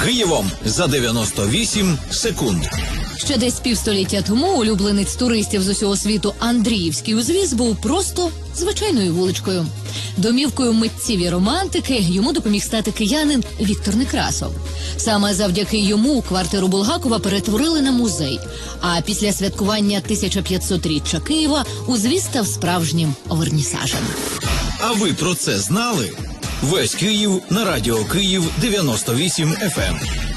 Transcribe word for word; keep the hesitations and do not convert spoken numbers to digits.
Києвом за дев'яносто вісім секунд. Ще десь півстоліття тому улюбленець туристів з усього світу Андріївський узвіз був просто звичайною вуличкою. Домівкою митців і романтики йому допоміг стати киянин Віктор Некрасов. Саме завдяки йому квартиру Булгакова перетворили на музей. А після святкування тисяча п'ятсотріччя Києва узвіз став справжнім вернісажем. А ви про це знали? Весь Київ на радіо Київ дев'яносто вісім еф ем.